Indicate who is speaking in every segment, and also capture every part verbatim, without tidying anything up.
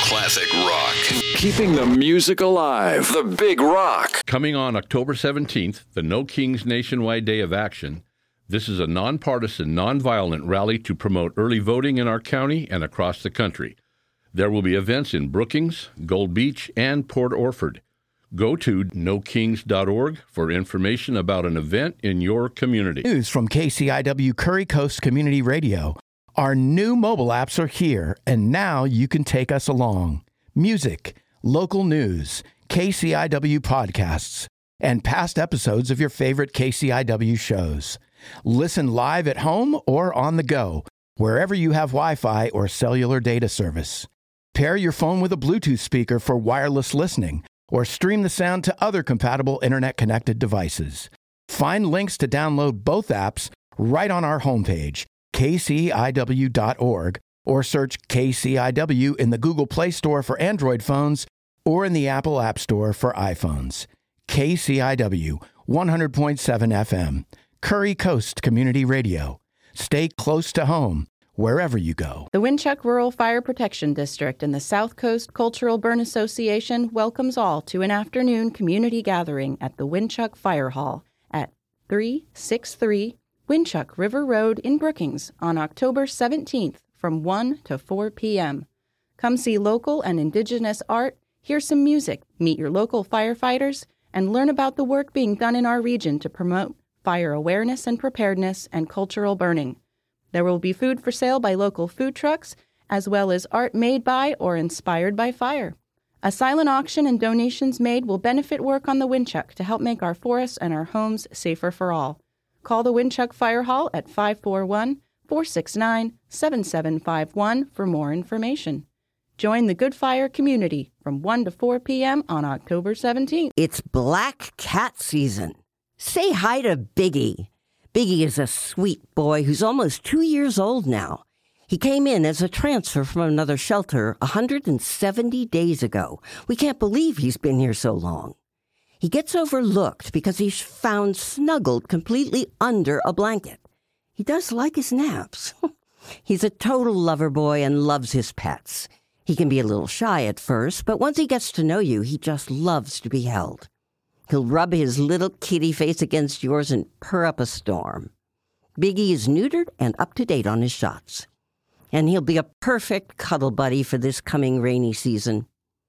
Speaker 1: Classic rock.
Speaker 2: Keeping the music alive. The Big Rock.
Speaker 3: Coming on October seventeenth, the No Kings Nationwide Day of Action. This is a nonpartisan, nonviolent rally to promote early voting in our county and across the country. There will be events in Brookings, Gold Beach, and Port Orford. Go to no kings dot org for information about an event in your community.
Speaker 4: News from K C I W Curry Coast Community Radio. Our new mobile apps are here, and now you can take us along. Music, local news, K C I W podcasts, and past episodes of your favorite K C I W shows. Listen live at home or on the go, wherever you have Wi-Fi or cellular data service. Pair your phone with a Bluetooth speaker for wireless listening, or stream the sound to other compatible internet-connected devices. Find links to download both apps right on our homepage, K C I W dot org, or search K C I W in the Google Play Store for Android phones or in the Apple App Store for iPhones. K C I W, one hundred point seven F M, Curry Coast Community Radio. Stay close to home, wherever you go.
Speaker 5: The Winchuck Rural Fire Protection District and the South Coast Cultural Burn Association welcomes all to an afternoon community gathering at the Winchuck Fire Hall at three sixty-three Winchuck River Road in Brookings on October seventeenth from one to four p.m. Come see local and indigenous art, hear some music, meet your local firefighters, and learn about the work being done in our region to promote fire awareness and preparedness and cultural burning. There will be food for sale by local food trucks, as well as art made by or inspired by fire. A silent auction and donations made will benefit work on the Winchuck to help make our forests and our homes safer for all. Call the Winchuck Fire Hall at five four one, four six nine, seven seven five one for more information. Join the Good Fire community from one to four p.m. on October seventeenth.
Speaker 6: It's Black Cat season. Say hi to Biggie. Biggie is a sweet boy who's almost two years old now. He came in as a transfer from another shelter one hundred seventy days ago. We can't believe he's been here so long. He gets overlooked because he's found snuggled completely under a blanket. He does like his naps. He's a total lover boy and loves his pets. He can be a little shy at first, but once he gets to know you, he just loves to be held. He'll rub his little kitty face against yours and purr up a storm. Biggie is neutered and up to date on his shots. And he'll be a perfect cuddle buddy for this coming rainy season.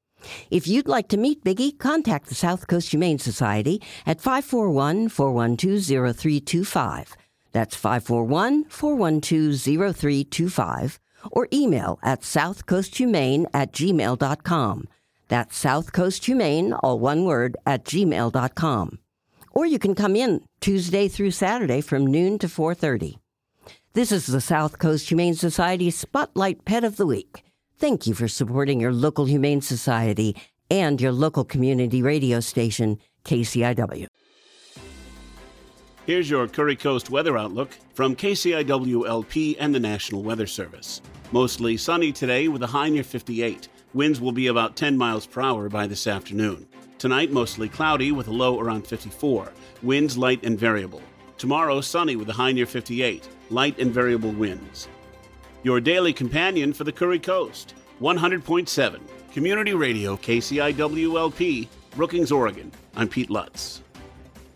Speaker 6: If you'd like to meet Biggie, contact the South Coast Humane Society at five four one, four one two, zero three two five. That's five four one, four one two, zero three two five. Or email at southcoasthumane at gmail dot com. That's southcoasthumane, all one word, at gmail dot com. Or you can come in Tuesday through Saturday from noon to four thirty. This is the South Coast Humane Society Spotlight Pet of the Week. Thank you for supporting your local Humane Society and your local community radio station, K C I W.
Speaker 7: Here's your Curry Coast weather outlook from K C I W L P and the National Weather Service. Mostly sunny today with a high near fifty-eight. Winds will be about ten miles per hour by this afternoon. Tonight, mostly cloudy with a low around fifty-four. Winds light and variable. Tomorrow, sunny with a high near fifty-eight. Light and variable winds. Your daily companion for the Curry Coast, one hundred point seven. Community Radio, K C I W L P, Brookings, Oregon. I'm Pete Lutz.